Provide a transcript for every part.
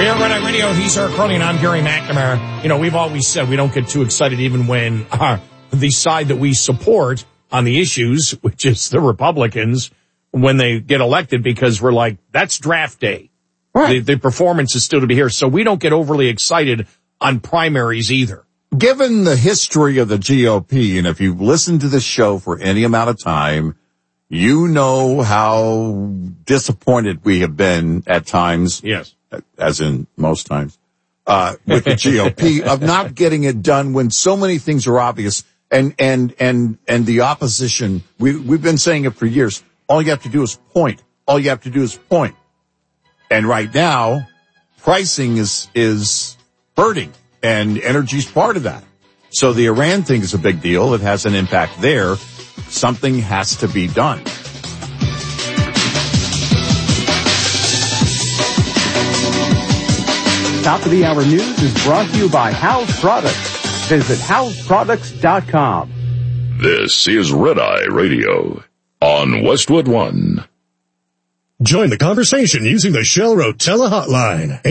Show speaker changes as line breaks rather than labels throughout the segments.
We are Red Eye Radio. He's Eric Crowley, and I'm Gary McNamara. You know, we've always said we don't get too excited even when the side that we support on the issues, which is the Republicans, when they get elected, because we're like, that's draft day. Right. The performance is still to be here. So we don't get overly excited on primaries either.
Given the history of the GOP, and if you've listened to this show for any amount of time, you know how disappointed we have been at times.
Yes.
As in most times, with the GOP of not getting it done when so many things are obvious and the opposition, we've been saying it for years. All you have to do is point. All you have to do is point. And right now, pricing is hurting and energy's part of that. So the Iran thing is a big deal. It has an impact there. Something has to be done.
Top of the Hour News is brought to you by House Products. Visit houseproducts.com.
This is Red Eye Radio on Westwood One.
Join the conversation using the Shell Rotella hotline,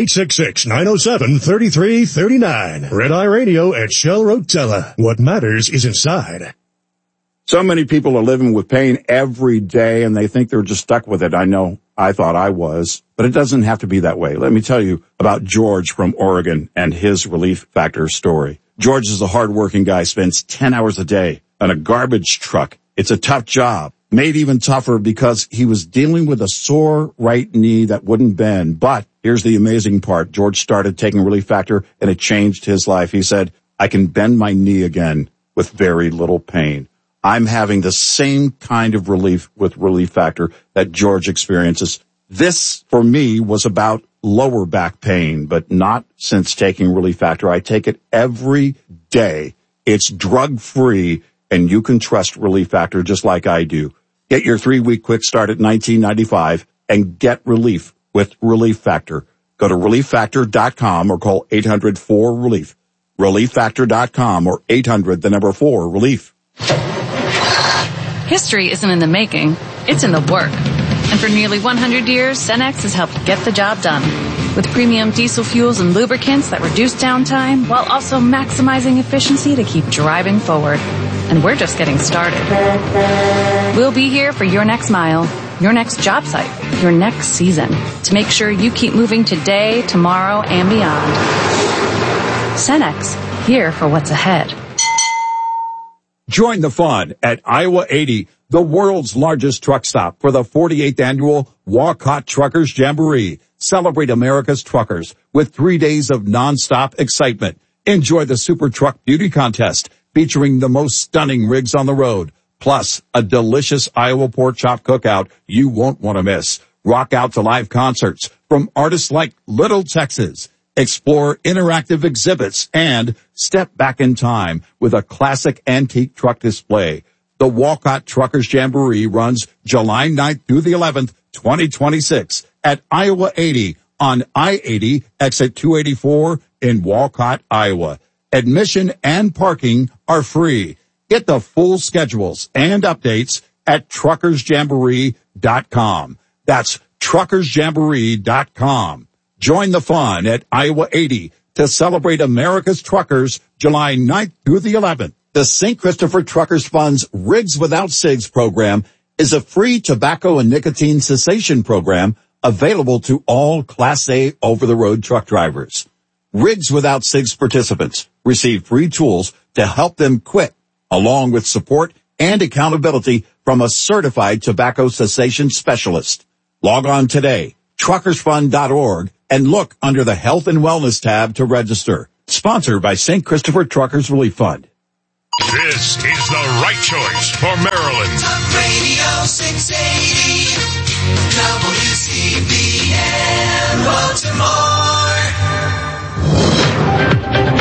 866-907-3339. Red Eye Radio at Shell Rotella. What matters is inside.
So many people are living with pain every day, and they think they're just stuck with it. I know I thought I was, but it doesn't have to be that way. Let me tell you about George from Oregon and his Relief Factor story. George is a hardworking guy, spends 10 hours a day on a garbage truck. It's a tough job, made even tougher because he was dealing with a sore right knee that wouldn't bend. But here's the amazing part. George started taking Relief Factor, and it changed his life. He said, I can bend my knee again with very little pain. I'm having the same kind of relief with Relief Factor that George experiences. This, for me, was about lower back pain, but not since taking Relief Factor. I take it every day. It's drug-free, and you can trust Relief Factor just like I do. Get your 3-week quick start at $19.95 and get relief with Relief Factor. Go to ReliefFactor.com or call 800-4RELIEF. ReliefFactor.com or 800-4RELIEF.
History isn't in the making, it's in the work. And for nearly 100 years, Cenex has helped get the job done. With premium diesel fuels and lubricants that reduce downtime while also maximizing efficiency to keep driving forward. And we're just getting started. We'll be here for your next mile, your next job site, your next season, to make sure you keep moving today, tomorrow, and beyond. Cenex, here for what's ahead.
Join the fun at Iowa 80, the world's largest truck stop, for the 48th annual Walcott Truckers Jamboree. Celebrate America's truckers with 3 days of nonstop excitement. Enjoy the Super Truck Beauty Contest featuring the most stunning rigs on the road, plus a delicious Iowa pork chop cookout you won't want to miss. Rock out to live concerts from artists like Little Texas. Explore interactive exhibits and step back in time with a classic antique truck display. The Walcott Truckers Jamboree runs July 9th through the 11th, 2026 at Iowa 80 on I-80 exit 284 in Walcott, Iowa. Admission and parking are free. Get the full schedules and updates at truckersjamboree.com. That's truckersjamboree.com. Join the fun at Iowa 80 to celebrate America's truckers July 9th through the 11th. The St. Christopher Truckers Fund's Rigs Without Cigs program is a free tobacco and nicotine cessation program available to all Class A over-the-road truck drivers. Rigs Without Cigs participants receive free tools to help them quit, along with support and accountability from a certified tobacco cessation specialist. Log on today, truckersfund.org, and look under the Health and Wellness tab to register. Sponsored by St. Christopher Truckers Relief Fund.
This is the right choice for Maryland.
Talk Radio 680, WCBM Baltimore.
New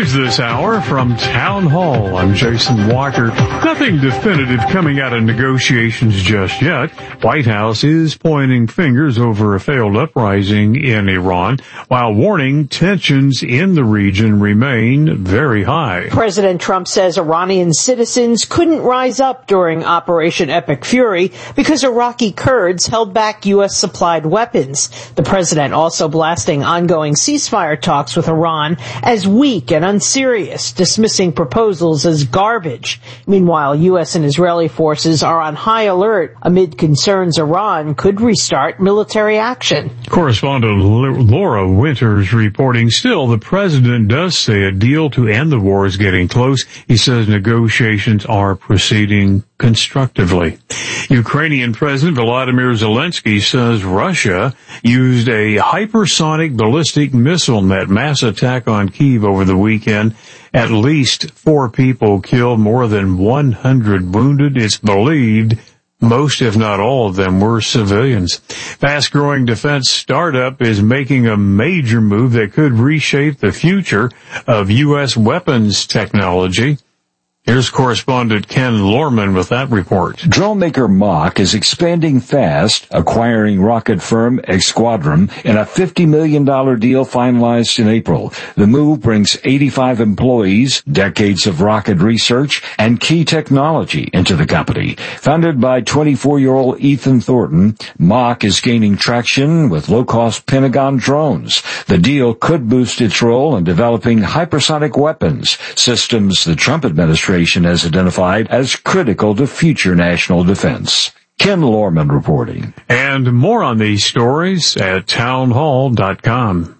news this hour from Town Hall. I'm Jason Walker. Nothing definitive coming out of negotiations just yet. White House is pointing fingers over a failed uprising in Iran, while warning tensions in the region remain very high.
President Trump says Iranian citizens couldn't rise up during Operation Epic Fury because Iraqi Kurds held back U.S.-supplied weapons. The president also blasting ongoing ceasefire talks with Iran as weak and unserious, dismissing proposals as garbage. Meanwhile, U.S. and Israeli forces are on high alert amid concerns Iran could restart military action.
Correspondent Laura Winters reporting. Still, the president does say a deal to end the war is getting close. He says negotiations are proceeding constructively. Ukrainian President Volodymyr Zelensky says Russia used a hypersonic ballistic missile in that mass attack on Kyiv over the weekend. At least 4 people killed, more than 100 wounded. It's believed most, if not all of them, were civilians. Fast-growing defense startup is making a major move that could reshape the future of U.S. weapons technology. Here's correspondent Ken Lorman with that report.
Drone maker Mach is expanding fast, acquiring rocket firm Esquadron in a $50 million deal finalized in April. The move brings 85 employees, decades of rocket research, and key technology into the company. Founded by 24-year-old Ethan Thornton, Mach is gaining traction with low-cost Pentagon drones. The deal could boost its role in developing hypersonic weapons, systems the Trump administration has identified as critical to future national defense. Ken Lorman reporting.
And more on these stories at townhall.com.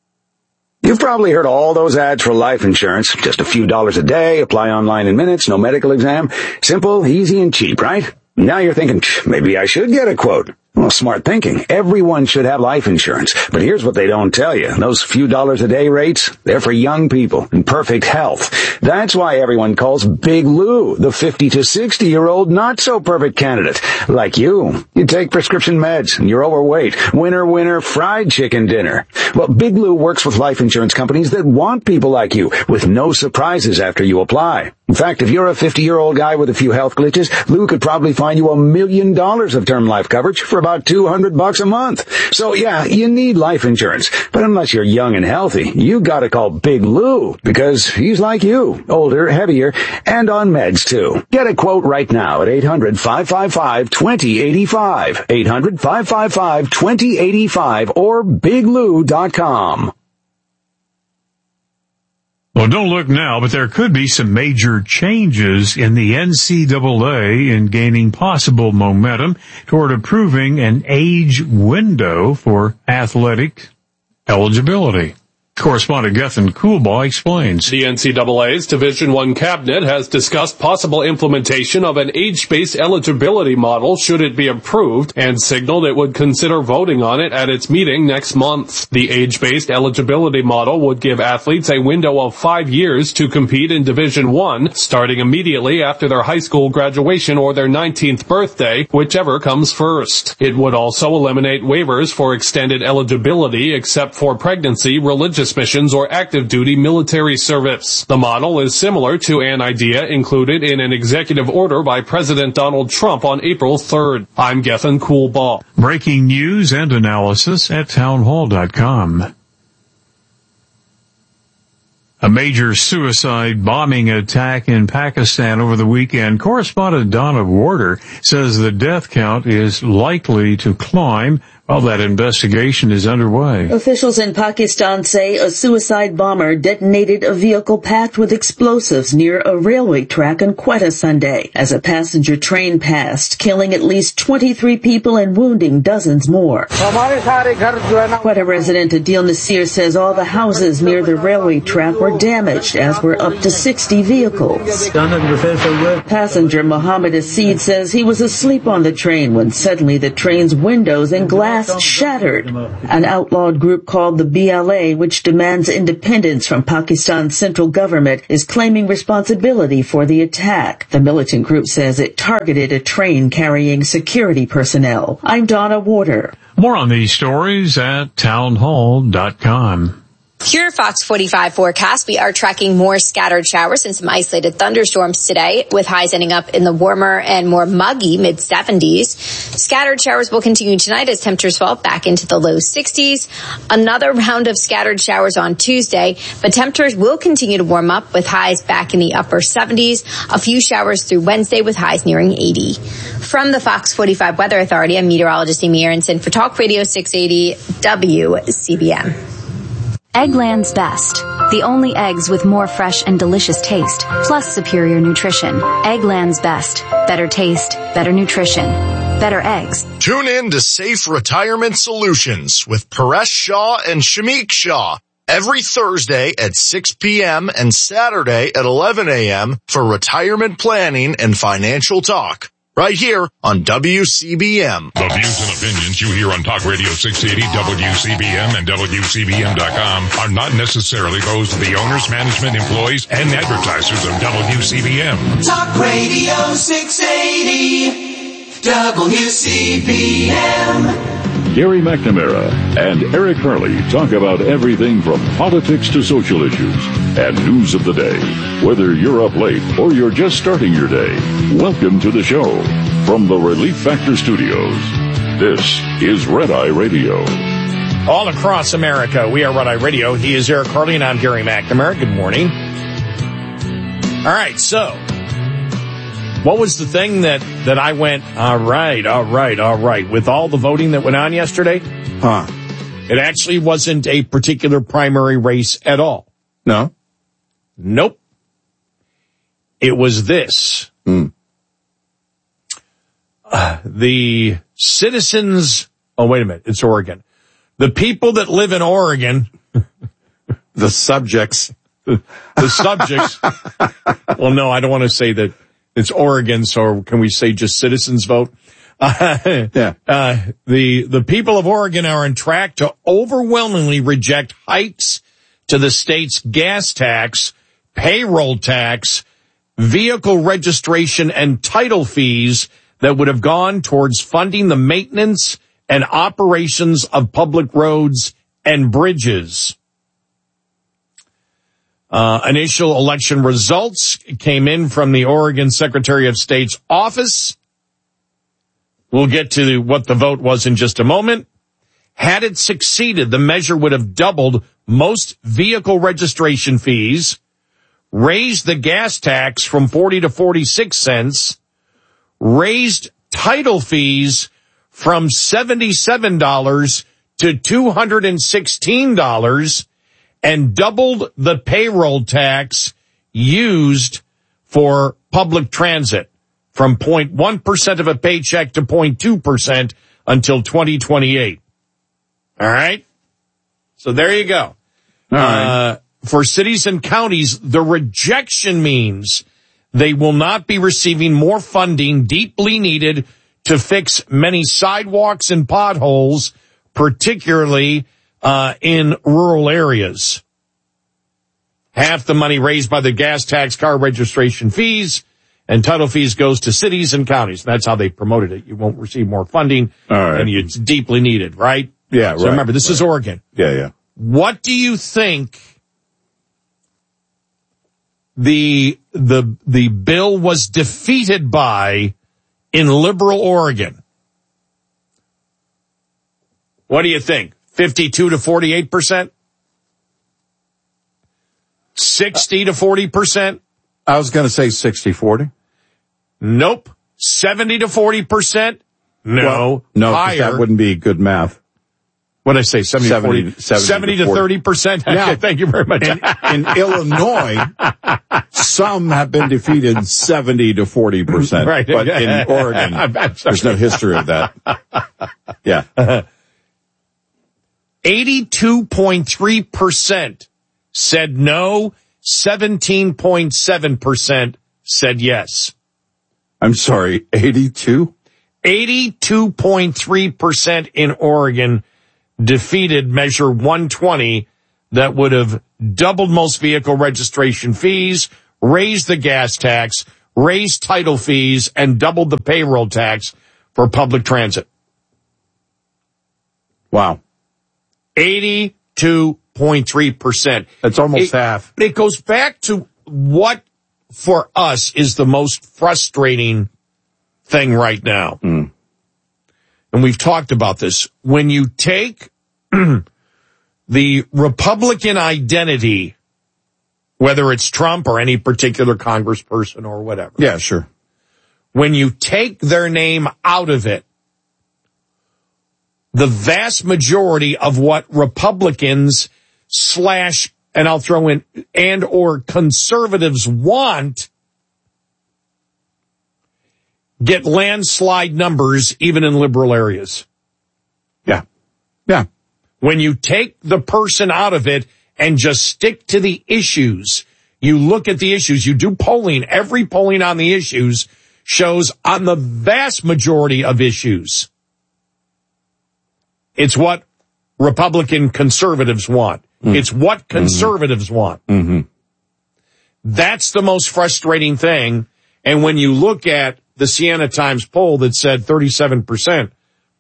You've probably heard all those ads for life insurance. Just a few dollars a day, apply online in minutes, no medical exam. Simple, easy, and cheap, right? Now you're thinking, maybe I should get a quote. Well, smart thinking. Everyone should have life insurance. But here's what they don't tell you. Those few dollars a day rates, they're for young people in perfect health. That's why everyone calls Big Lou the 50 to 60-year-old not-so-perfect candidate. Like you. You take prescription meds and you're overweight. Winner, fried chicken dinner. Well, Big Lou works with life insurance companies that want people like you with no surprises after you apply. In fact, if you're a 50-year-old guy with a few health glitches, Lou could probably find you $1 million of term life coverage for about $200 a month. So yeah, you need life insurance. But unless you're young and healthy, you gotta call Big Lou because he's like you, older, heavier, and on meds too. Get a quote right now at 800-555-2085. 800-555-2085 or biglou.com.
Well, don't look now, but there could be some major changes in the NCAA in gaining possible momentum toward approving an age window for athletic eligibility. Correspondent Gethin Coolbaugh explains.
The NCAA's Division I cabinet has discussed possible implementation of an age-based eligibility model should it be approved and signaled it would consider voting on it at its meeting next month. The age-based eligibility model would give athletes a window of 5 years to compete in Division I, starting immediately after their high school graduation or their 19th birthday, whichever comes first. It would also eliminate waivers for extended eligibility except for pregnancy, religious missions, or active duty military service. The model is similar to an idea included in an executive order by President Donald Trump on April 3rd. I'm Gethin Coolbaugh.
Breaking news and analysis at townhall.com. A major suicide bombing attack in Pakistan over the weekend. Correspondent Donna Warder says the death count is likely to climb while that investigation is underway.
Officials in Pakistan say a suicide bomber detonated a vehicle packed with explosives near a railway track in Quetta Sunday as a passenger train passed, killing at least 23 people and wounding dozens more. Quetta resident Adil Nasir says all the houses near the railway track were damaged, as were up to 60 vehicles. Passenger Mohammed Asid says he was asleep on the train when suddenly the train's windows and glass shattered. An outlawed group called the BLA, which demands independence from Pakistan's central government, is claiming responsibility for the attack. The militant group says it targeted a train carrying security personnel. I'm Donna Warder.
More on these stories at townhall.com.
Your Fox 45 forecast, we are tracking more scattered showers and some isolated thunderstorms today, with highs ending up in the warmer and more muggy mid-70s. Scattered showers will continue tonight as temperatures fall back into the low 60s. Another round of scattered showers on Tuesday, but temperatures will continue to warm up with highs back in the upper 70s. A few showers through Wednesday with highs nearing 80. From the Fox 45 Weather Authority, I'm meteorologist Amy Aronson for Talk Radio 680 WCBM.
Eggland's Best. The only eggs with more fresh and delicious taste, plus superior nutrition. Eggland's Best. Better taste, better nutrition, better eggs.
Tune in to Safe Retirement Solutions with Paresh Shah and Shamik Shah every Thursday at 6 p.m. and Saturday at 11 a.m. for retirement planning and financial talk. Right here on WCBM.
The views and opinions you hear on Talk Radio 680, WCBM, and WCBM.com are not necessarily those of the owners, management, employees, and advertisers of WCBM.
Talk Radio 680, WCBM.
Gary McNamara and Eric Hurley talk about everything from politics to social issues and news of the day. Whether you're up late or you're just starting your day, welcome to the show. From the Relief Factor Studios, this is Red Eye Radio.
All across America, we are Red Eye Radio. He is Eric Hurley and I'm Gary McNamara. Good morning. All right, so what was the thing that I went, all right, with all the voting that went on yesterday? It actually wasn't a particular primary race at all.
No?
Nope. It was this. The citizens, oh, wait a minute, it's Oregon. The people that live in Oregon.
The subjects.
The subjects. Well, no, I don't want to say that. It's Oregon, so can we say just citizens vote? The people of Oregon are on track to overwhelmingly reject hikes to the state's gas tax, payroll tax, vehicle registration, and title fees that would have gone towards funding the maintenance and operations of public roads and bridges. Initial election results came in from the Oregon Secretary of State's office. We'll get to what the vote was in just a moment. Had it succeeded, the measure would have doubled most vehicle registration fees, raised the gas tax from 40 to 46 cents, raised title fees from $77 to $216, and doubled the payroll tax used for public transit from 0.1% of a paycheck to 0.2% until 2028. All right? So there you go. All right. For cities and counties, the rejection means they will not be receiving more funding deeply needed to fix many sidewalks and potholes, particularly in rural areas. Half the money raised by the gas tax, car registration fees, and title fees goes to cities and counties. That's how they promoted it. You won't receive more funding, and it's deeply needed, right?
Yeah,
so remember, this is Oregon.
Yeah.
What do you think the bill was defeated by in liberal Oregon? What do you think? 52 to 48%? 60 to 40%?
I was going to say 60-40.
Nope. 70 to 40%? No.
Well, no,
higher.
that wouldn't be good math.
What did I say? 70 to 30%?
Now,
thank you very much.
In Illinois, some have been defeated 70 to 40%.
Right.
But in Oregon, there's no history of that. Yeah.
82.3% said no. 17.7% said yes.
I'm sorry, 82?
82.3% in Oregon defeated Measure 120 that would have doubled most vehicle registration fees, raised the gas tax, raised title fees, and doubled the payroll tax for public transit.
Wow.
82.3%. 8.3%.
That's almost half.
It goes back to what, for us, is the most frustrating thing right now.
Mm.
And we've talked about this. When you take the Republican identity, whether it's Trump or any particular congressperson or whatever.
Yeah, sure.
When you take their name out of it, the vast majority of what Republicans / and I'll throw in, and or conservatives want get landslide numbers even in liberal areas.
Yeah. Yeah.
When you take the person out of it and just stick to the issues, you look at the issues, you do polling, every polling on the issues shows on the vast majority of issues, it's what Republican conservatives want. It's what conservatives want.
Mm-hmm.
That's the most frustrating thing. And when you look at the Siena Times poll that said 37%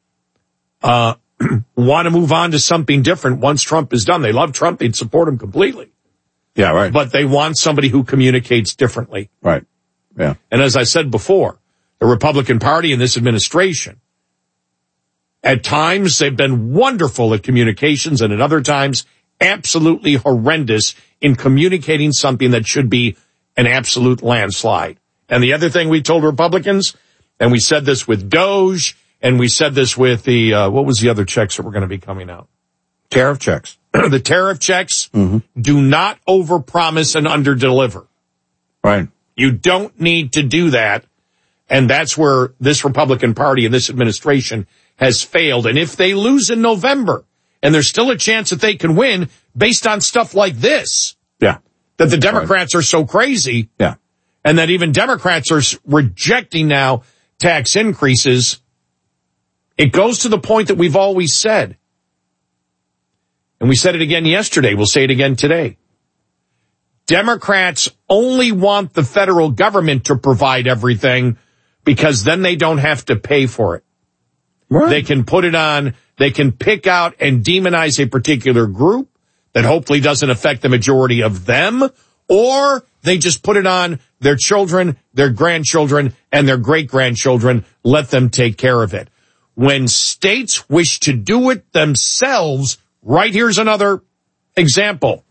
want to move on to something different once Trump is done. They love Trump. They'd support him completely.
Yeah, right.
But they want somebody who communicates differently.
Right. Yeah.
And as I said before, the Republican Party and this administration, at times they've been wonderful at communications, and at other times absolutely horrendous in communicating something that should be an absolute landslide. And the other thing we told Republicans, and we said this with DOGE, and we said this with the, what was the other checks that were going to be coming out?
Tariff checks.
The tariff checks do not overpromise and underdeliver.
Right.
You don't need to do that. And that's where this Republican Party and this administration has failed. And if they lose in November, and there's still a chance that they can win based on stuff like this.
Yeah.
That the Democrats are so crazy.
Yeah.
And that even Democrats are rejecting now tax increases. It goes to the point that we've always said. And we said it again yesterday. We'll say it again today. Democrats only want the federal government to provide everything because then they don't have to pay for it.
Right.
They can put it on, they can pick out and demonize a particular group that hopefully doesn't affect the majority of them, or they just put it on their children, their grandchildren, and their great-grandchildren, let them take care of it. When states wish to do it themselves, right, here's another example.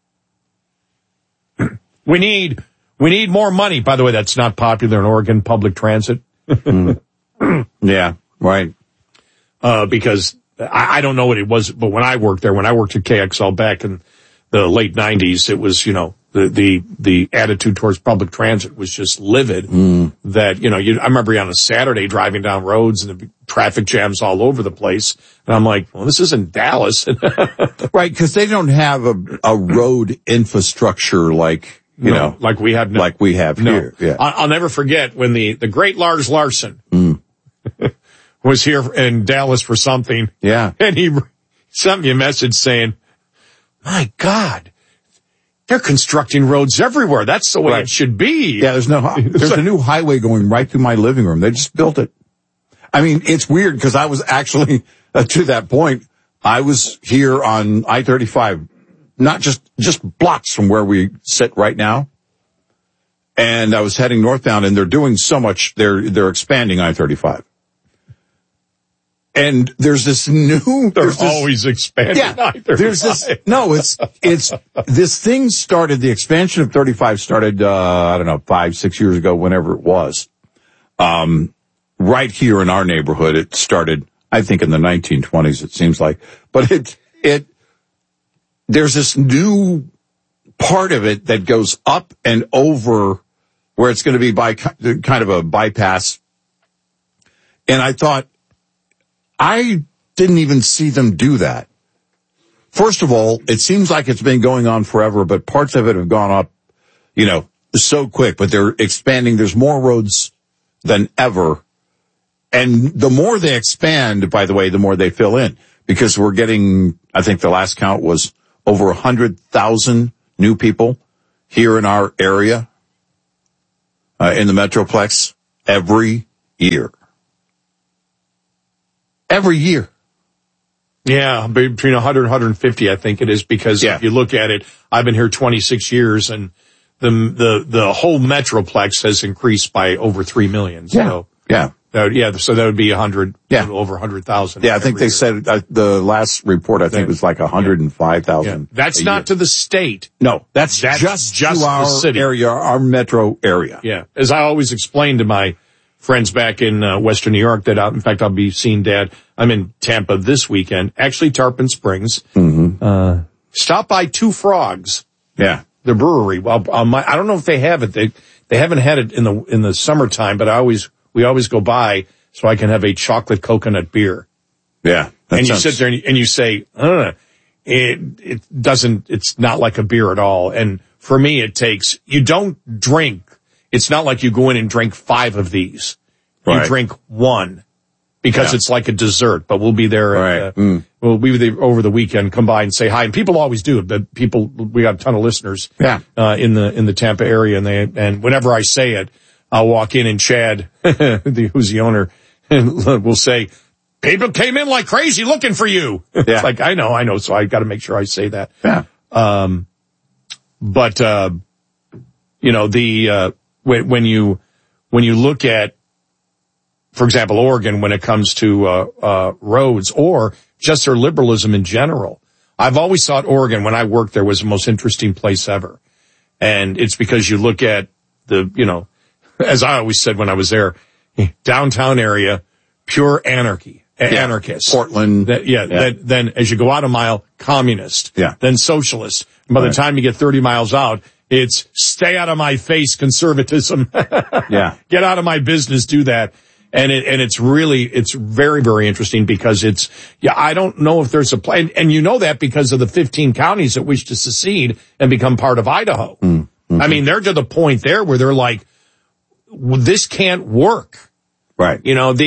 We need more money. By the way, that's not popular in Oregon, public transit.
Yeah, right.
Because I don't know what it was, but when I worked there, when I worked at KXL back in the late 90s, it was, you know, the attitude towards public transit was just livid. That, you know, I remember on a Saturday driving down roads and the traffic jams all over the place. And I'm like, well, this isn't Dallas.
Right, because they don't have a road infrastructure like, you know,
like we have now.
Like we have here. Yeah.
I'll never forget when the great Lars Larson was here in Dallas for something.
Yeah.
And he sent me a message saying, my God, they're constructing roads everywhere. That's the way it should be.
Yeah, there's a new highway going right through my living room. They just built it. I mean, it's weird because I was actually, to that point, I was here on I-35, not just blocks from where we sit right now. And I was heading northbound, and they're doing so much, they're expanding I-35. And there's this new...
They're always expanding.
Yeah, there's this... No, it's this thing started, the expansion of 35 started, I don't know, 5-6 years ago, whenever it was. Right here in our neighborhood, it started, I think, in the 1920s, it seems like. But there's this new part of it that goes up and over where it's going to be by kind of a bypass. And I thought, I didn't even see them do that. First of all, it seems like it's been going on forever, but parts of it have gone up, you know, so quick, but they're expanding. There's more roads than ever. And the more they expand, by the way, the more they fill in, because we're getting, I think the last count was over 100,000 new people here in our area, in the Metroplex every year. Every year.
Yeah, between 100 and 150, I think it is, because if you look at it, I've been here 26 years, and the whole Metroplex has increased by over 3 million. So, so that would be 100, over 100,000.
Yeah, I think they said the last report, I think, was like 105,000.
That's not to the state.
No, that's just to our
the city
area, our metro area.
Yeah, as I always explained to my friends back in Western New York, in fact, I'll be seeing Dad. I'm in Tampa this weekend, actually Tarpon Springs.
Mm-hmm.
Stop by Two Frogs.
Yeah.
The brewery. Well, I don't know if they have it. They haven't had it in the summertime, but we always go by so I can have a chocolate coconut beer.
Yeah.
And you sit there and you say, it's not like a beer at all. And for me, you don't drink. It's not like you go in and drink 5 of these. You drink 1 because it's like a dessert, but we'll be there. We'll be there over the weekend. Come by and say hi. And people always do. We got a ton of listeners. In the Tampa area, and whenever I say it, I'll walk in and Chad, who's the owner, will say, people came in like crazy looking for you. It's like, I know. So I got to make sure I say that.
Yeah.
When you look at, for example, Oregon, when it comes to roads or just their liberalism in general, I've always thought Oregon, when I worked there, was the most interesting place ever. And it's because you look at as I always said when I was there, downtown area, pure anarchy, anarchist.
Portland.
Then as you go out a mile, communist.
Yeah.
Then socialist. And by the time you get 30 miles out, it's stay out of my face conservatism. Get out of my business, do that. And it's very, very interesting because I don't know if there's a plan. And you know that because of the 15 counties that wish to secede and become part of Idaho. Mm-hmm. I mean, they're to the point there where they're like, this can't work.
Right.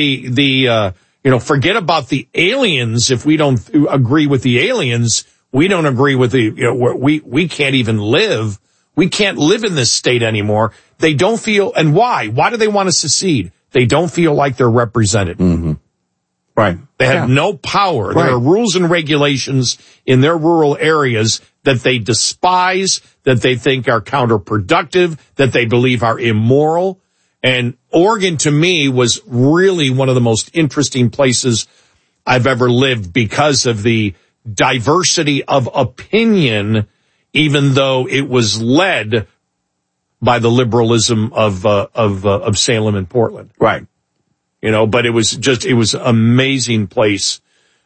Forget about the aliens. If we don't agree with the aliens, we don't agree with we can't even live. We can't live in this state anymore. They don't feel, and why? Why do they want to secede? They don't feel like they're represented.
Mm-hmm. Right.
They have no power. Right. There are rules and regulations in their rural areas that they despise, that they think are counterproductive, that they believe are immoral. And Oregon, to me, was really one of the most interesting places I've ever lived because of the diversity of opinion, even though it was led by the liberalism of Salem and Portland.
Right.
But it was amazing place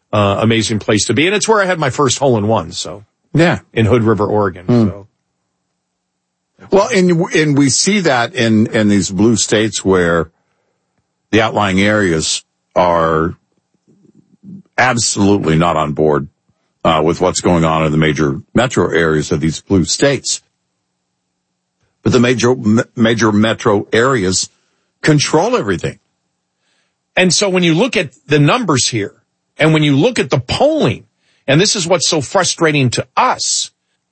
to be. And it's where I had my first hole-in-one, so.
Yeah.
In Hood River, Oregon, so.
Well, and we see that in these blue states where the outlying areas are absolutely not on board with what's going on in the major metro areas of these blue states. But the major metro areas control everything.
And so when you look at the numbers here, and when you look at the polling, and this is what's so frustrating to us,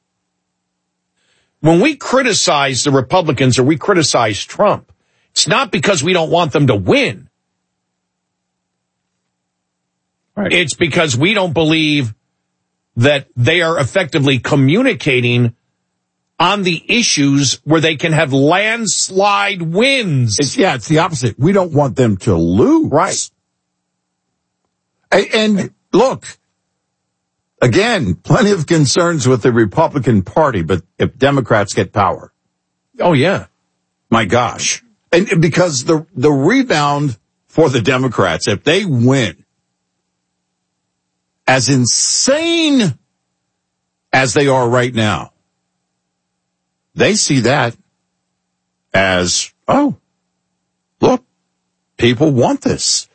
when we criticize the Republicans or we criticize Trump, it's not because we don't want them to win. Right. It's because we don't believe that they are effectively communicating on the issues where they can have landslide wins.
It's the opposite. We don't want them to lose.
Right.
And look, again, plenty of concerns with the Republican Party, but if Democrats get power.
Oh, yeah.
My gosh. And because the rebound for the Democrats, if they win, as insane as they are right now, they see that as, oh, look, people want this.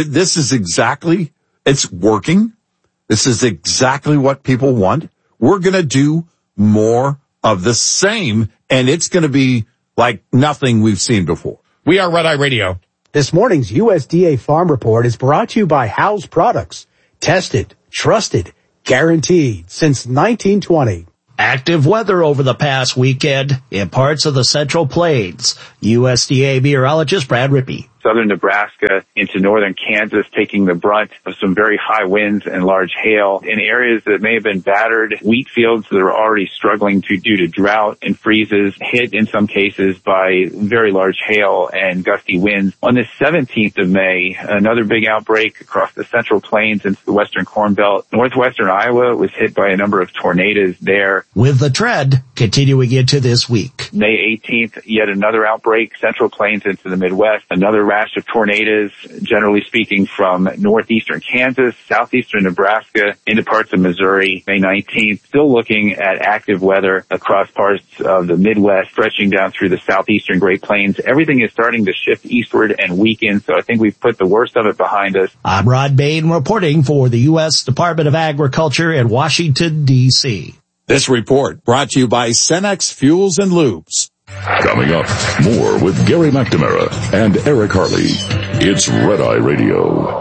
It's working. This is exactly what people want. We're going to do more of the same, and it's going to be like nothing we've seen before.
We are Red Eye Radio.
This morning's USDA Farm Report is brought to you by Howes Products. Tested, trusted, guaranteed since 1920.
Active weather over the past weekend in parts of the Central Plains. USDA meteorologist Brad Rippey.
southern Nebraska into northern Kansas, taking the brunt of some very high winds and large hail. In areas that may have been battered, wheat fields that are already struggling due to drought and freezes, hit in some cases by very large hail and gusty winds. On the 17th of May, another big outbreak across the Central Plains into the Western Corn Belt. Northwestern Iowa was hit by a number of tornadoes there.
With the trend continuing into this week.
May 18th, yet another outbreak, Central Plains into the Midwest. Another rash of tornadoes, generally speaking, from northeastern Kansas, southeastern Nebraska, into parts of Missouri. May 19th, still looking at active weather across parts of the Midwest, stretching down through the southeastern Great Plains. Everything is starting to shift eastward and weaken, so I think we've put the worst of it behind us.
I'm Rod Bain reporting for the U.S. Department of Agriculture in Washington, D.C.
This report brought to you by Cenex Fuels and Lubes.
Coming up, more with Gary McNamara and Eric Harley. It's Red Eye Radio.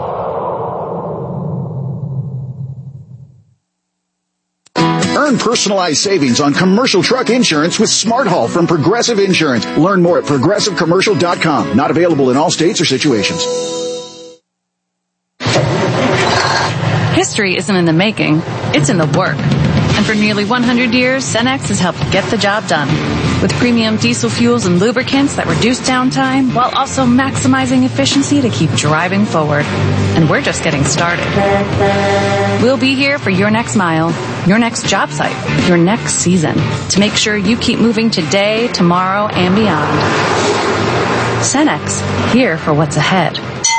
Earn personalized savings on commercial truck insurance with Smart Haul from Progressive Insurance. Learn more at progressivecommercial.com. Not available in all states or situations.
History isn't in the making, it's in the work. And for nearly 100 years, Cenex has helped get the job done. With premium diesel fuels and lubricants that reduce downtime while also maximizing efficiency to keep driving forward. And we're just getting started. We'll be here for your next mile, your next job site, your next season, to make sure you keep moving today, tomorrow, and beyond. Cenex, here for what's ahead.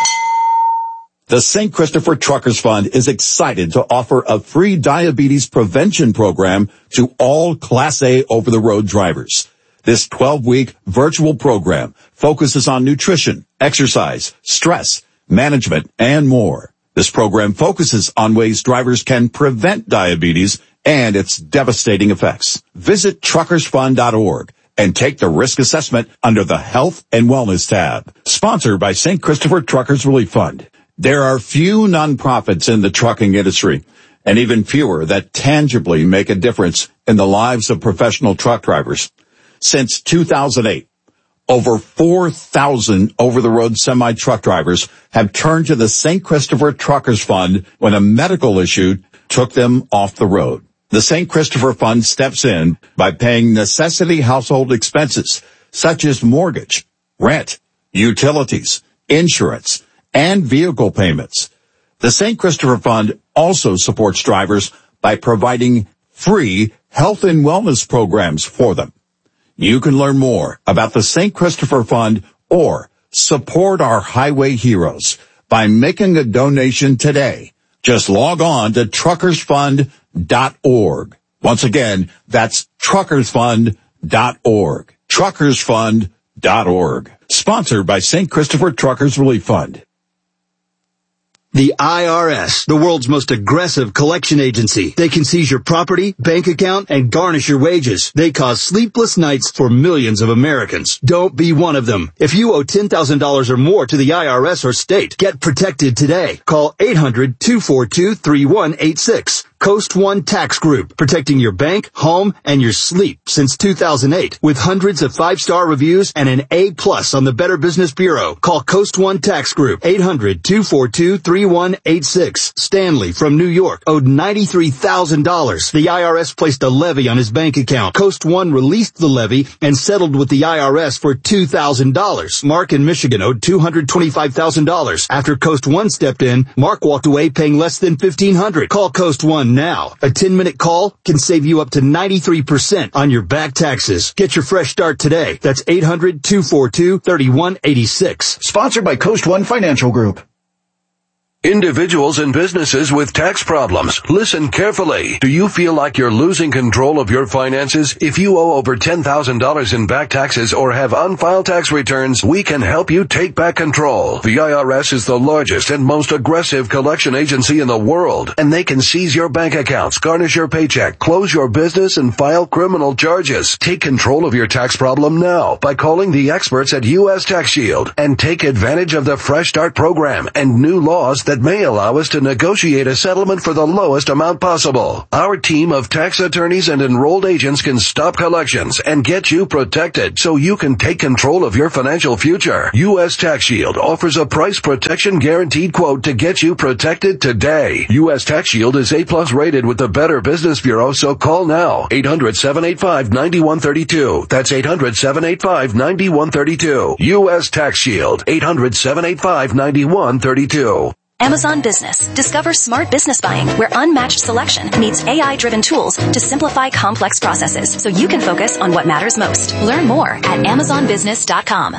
The St. Christopher Truckers Fund is excited to offer a free diabetes prevention program to all Class A over-the-road drivers. This 12-week virtual program focuses on nutrition, exercise, stress, management, and more. This program focuses on ways drivers can prevent diabetes and its devastating effects. Visit truckersfund.org and take the risk assessment under the Health and Wellness tab. Sponsored by St. Christopher Truckers Relief Fund. There are few nonprofits in the trucking industry, and even fewer that tangibly make a difference in the lives of professional truck drivers. Since 2008, over 4,000 over-the-road semi-truck drivers have turned to the St. Christopher Truckers Fund when a medical issue took them off the road. The St. Christopher Fund steps in by paying necessity household expenses such as mortgage, rent, utilities, insurance, and vehicle payments. The St. Christopher Fund also supports drivers by providing free health and wellness programs for them. You can learn more about the St. Christopher Fund or support our highway heroes by making a donation today. Just log on to truckersfund.org. Once again, that's truckersfund.org. Truckersfund.org. Sponsored by St. Christopher Truckers Relief Fund.
The IRS, the world's most aggressive collection agency. They can seize your property, bank account, and garnish your wages. They cause sleepless nights for millions of Americans. Don't be one of them. If you owe $10,000 or more to the IRS or state, get protected today. Call 800-242-3186. Coast One Tax Group, protecting your bank, home, and your sleep since 2008. With hundreds of 5-star reviews and an A+ on the Better Business Bureau. Call Coast One Tax Group, 800-242-3186. Stanley from New York owed $93,000. The IRS placed a levy on his bank account. Coast One released the levy and settled with the IRS for $2,000. Mark in Michigan owed $225,000. After Coast One stepped in, Mark walked away paying less than $1,500. Call Coast One now. A 10-minute call can save you up to 93% on your back taxes. Get your fresh start today. That's 800-242-3186.
Sponsored by Coast One Financial Group.
Individuals and businesses with tax problems, listen carefully. Do you feel like you're losing control of your finances? If you owe over $10,000 in back taxes or have unfiled tax returns, we can help you take back control. The IRS is the largest and most aggressive collection agency in the world, and they can seize your bank accounts, garnish your paycheck, close your business, and file criminal charges. Take control of your tax problem now by calling the experts at U.S. Tax Shield and take advantage of the Fresh Start program and new laws that may allow us to negotiate a settlement for the lowest amount possible. Our team of tax attorneys and enrolled agents can stop collections and get you protected so you can take control of your financial future. U.S. Tax Shield offers a price protection guaranteed quote to get you protected today. U.S. Tax Shield is A+ rated with the Better Business Bureau, so call now. 800-785-9132. That's 800-785-9132. U.S. Tax Shield. 800-785-9132.
Amazon Business. Discover smart business buying where unmatched selection meets AI-driven tools to simplify complex processes so you can focus on what matters most. Learn more at AmazonBusiness.com.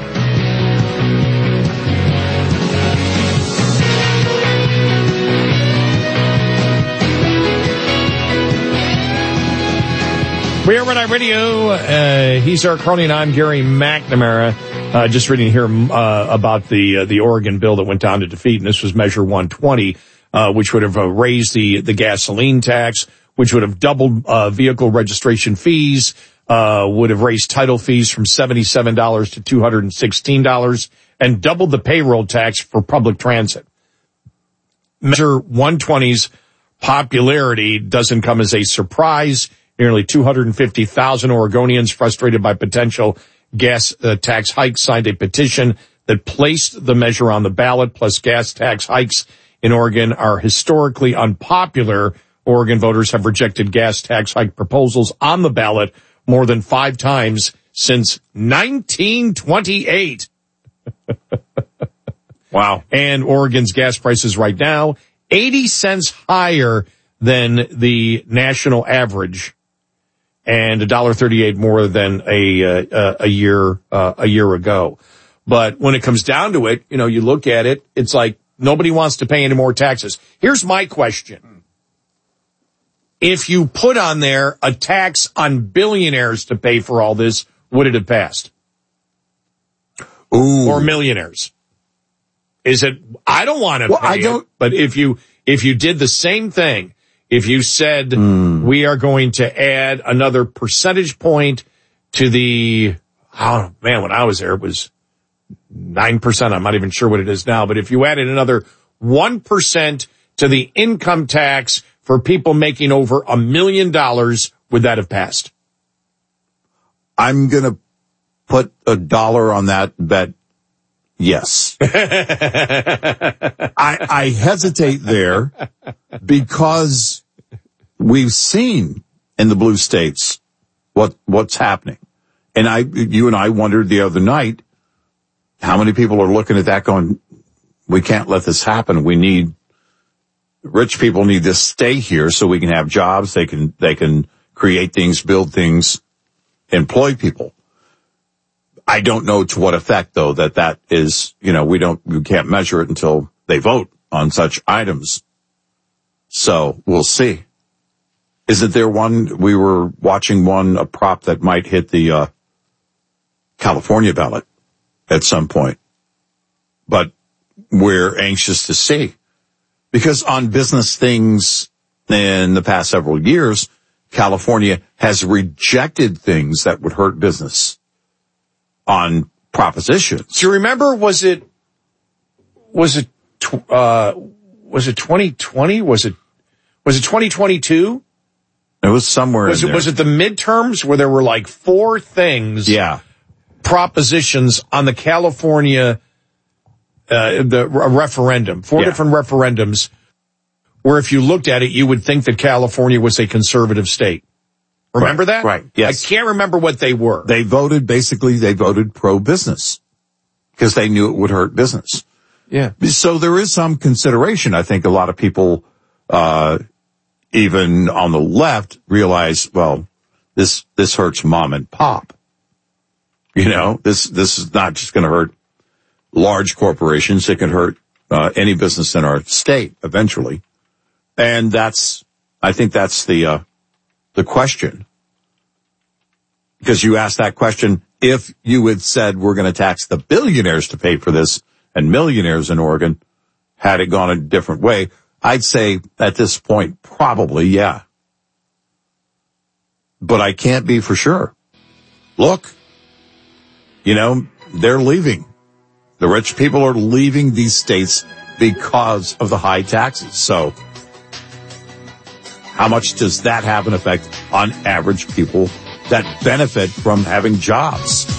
We are Red Eye Radio. He's Eric Crony and I'm Gary McNamara. Just reading here about the Oregon bill that went down to defeat, and this was Measure 120, which would have raised the gasoline tax, which would have doubled vehicle registration fees, would have raised title fees from $77 to $216, and doubled the payroll tax for public transit. Measure 120's popularity doesn't come as a surprise. Nearly 250,000 Oregonians frustrated by potential gas tax hikes signed a petition that placed the measure on the ballot. Plus, gas tax hikes in Oregon are historically unpopular. Oregon voters have rejected gas tax hike proposals on the ballot more than 5 times since 1928. Wow. And Oregon's gas prices right now, 80 cents higher than the national average, and $1.38 more than a year ago. But when it comes down to it, you know, you look at it, it's like nobody wants to pay any more taxes. Here's my question. If you put on there a tax on billionaires to pay for all this, would it have passed?
Ooh.
Or millionaires? Is it, I don't want to pay it, but if you did the same thing, if you said we are going to add another percentage point to the, oh man, when I was there, it was 9%. I'm not even sure what it is now, but if you added another 1% to the income tax for people making over $1 million, would that have passed?
I'm going to put $1 on that bet. Yes. I hesitate there because we've seen in the blue states what's happening. And you and I wondered the other night how many people are looking at that going, we can't let this happen. Rich people need to stay here so we can have jobs. They can create things, build things, employ people. I don't know to what effect, though, that is, you know, we can't measure it until they vote on such items. So we'll see. Isn't there one, we were watching a prop that might hit the California ballot at some point. But we're anxious to see. Because on business things in the past several years, California has rejected things that would hurt business on propositions.
Do you remember, was it 2020? Was it 2022?
It was somewhere in there.
Was it the midterms where there were like 4 things?
Yeah.
Propositions on the California, referendum, 4 different referendums where if you looked at it, you would think that California was a conservative state. Remember that?
Right. Yes.
I can't remember what they were.
They voted pro-business because they knew it would hurt business.
Yeah.
So there is some consideration. I think a lot of people, even on the left, realize, well, this hurts mom and pop. You know, this is not just going to hurt large corporations. It can hurt any business in our state eventually. And I think that's the question. Because you asked that question, if you had said we're going to tax the billionaires to pay for this and millionaires in Oregon, had it gone a different way, I'd say at this point, probably, yeah. But I can't be for sure. Look, you know, they're leaving. The rich people are leaving these states because of the high taxes. So how much does that have an effect on average people that benefit from having jobs?